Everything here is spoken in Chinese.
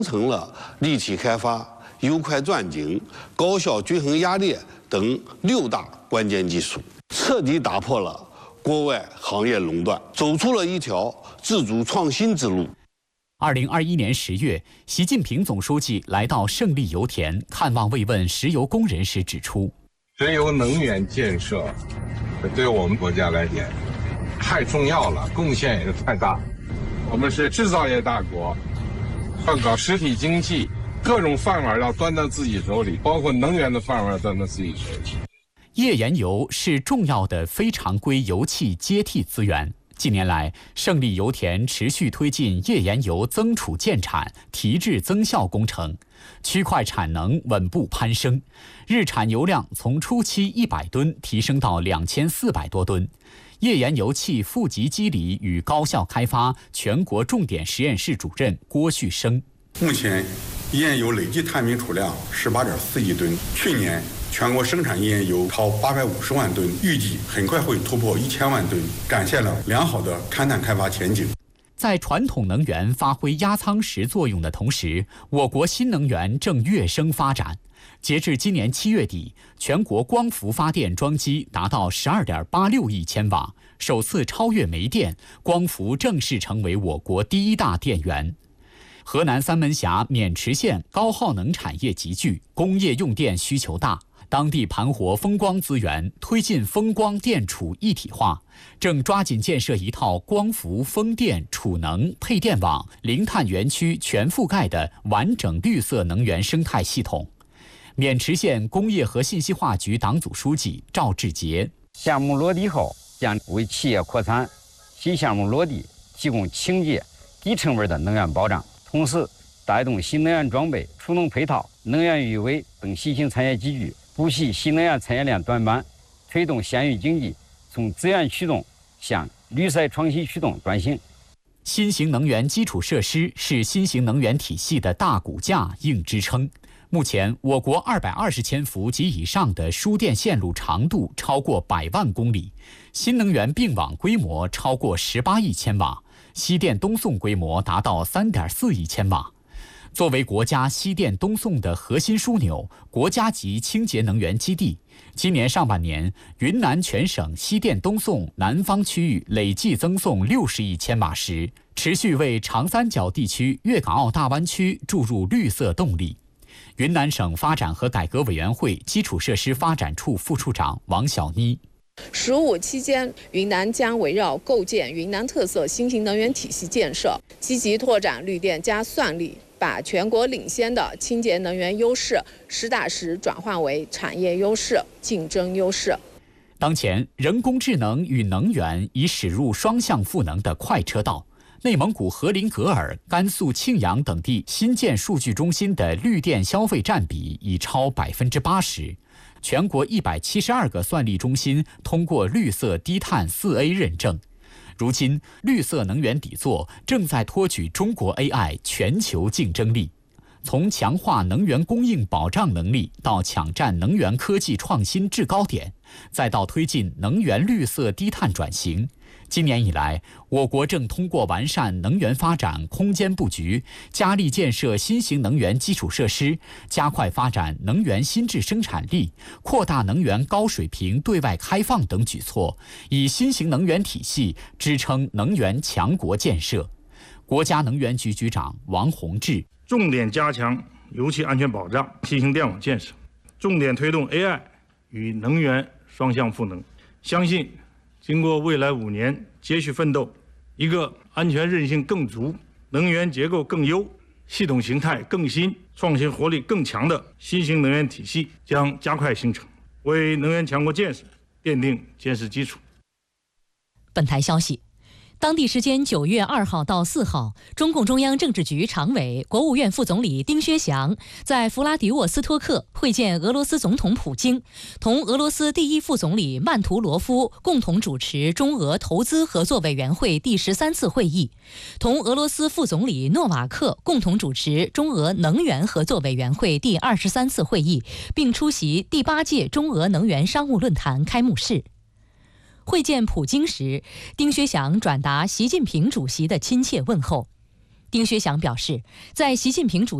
成了立体开发、优快转景、高效均衡压裂等6大关键技术，彻底打破了国外行业垄断，走出了一条自主创新之路。 2021年10月，习近平总书记来到胜利油田看望慰问石油工人时指出， 石油能源建设对我们国家来讲太重要了，贡献也是太大。我们是制造业大国，要搞实体经济，各种饭碗要端到自己手里，包括能源的饭碗要端到自己手里。 页岩油是重要的非常规油气接替资源。近年来，胜利油田持续推进页岩油增储建产、提质增效工程，区块产能稳步攀升，日产油量从初期100吨提升到2400多吨。页岩油气负极机理与高效开发全国重点实验室主任郭旭生， 目前页岩油累计探明储量18.4亿吨，去年全国生产页岩油超850万吨，预计很快会突破1000万吨，展现了良好的勘探开发前景。 在传统能源发挥压舱石作用的同时，我国新能源正跃升发展。截至今年7月底，全国光伏发电装机达到12.86亿千瓦，首次超越煤电，光伏正式成为我国第1大电源。河南三门峡渑池县高耗能产业集聚，工业用电需求大，当地盘活风光资源，推进风光电储一体化，正抓紧建设一套光伏、风电、储能、配电网、零碳园区全覆盖的完整绿色能源生态系统。渑池县工业和信息化局党组书记赵志杰， 项目落地后将为企业扩产、新项目落地提供清洁、低成本的能源保障，同时带动新能源装备、储能配套、能源预委等新兴产业集聚，补齐新能源产业链短板，推动县域经济从资源驱动向绿色创新驱动转型。 新型能源基础设施是新型能源体系的大骨架、硬支撑。目前，我国220千伏及以上的输电线路长度超过100万公里，新能源并网规模超过18亿千瓦，西电东送规模达到3.4亿千瓦。作为国家西电东送的核心枢纽、国家级清洁能源基地，今年上半年，云南全省西电东送南方区域累计增送60亿千瓦时，持续为长三角地区粤港澳大湾区注入绿色动力。云南省发展和改革委员会基础设施发展处副处长王小妮 “15期间，云南将围绕构建云南特色新型能源体系建设，积极拓展绿电加算力，把全国领先的清洁能源优势实打实转换为产业优势、竞争优势。 当前，人工智能与能源已驶入双向赋能的快车道。内蒙古锡林格尔、甘肃庆阳等地新建数据中心的绿电消费占比已超80%，全国172个算力中心通过绿色低碳4A 认证。如今，绿色能源底座正在托举中国 AI 全球竞争力。从强化能源供应保障能力到抢占能源科技创新制高点，再到推进能源绿色低碳转型。今年以来，我国正通过完善能源发展空间布局，加力建设新型能源基础设施，加快发展能源新质生产力，扩大能源高水平对外开放等举措，以新型能源体系支撑能源强国建设。国家能源局局长王洪志重点加强油气安全保障、新型电网建设，重点推动 AI 与能源双向赋能。相信经过未来5年接续奋斗，一个安全韧性更足、能源结构更优、系统形态更新、创新活力更强的新型能源体系将加快形成，为能源强国建设奠定坚实基础。 本台消息，当地时间9月2号到4号，中共中央政治局常委、国务院副总理丁薛祥在弗拉迪沃斯托克会见俄罗斯总统普京，同俄罗斯第一副总理曼图罗夫共同主持中俄投资合作委员会第13次会议，同俄罗斯副总理诺瓦克共同主持中俄能源合作委员会第23次会议，并出席第8届中俄能源商务论坛开幕式。会见普京时，丁薛祥转达习近平主席的亲切问候。 丁薛祥表示，在习近平主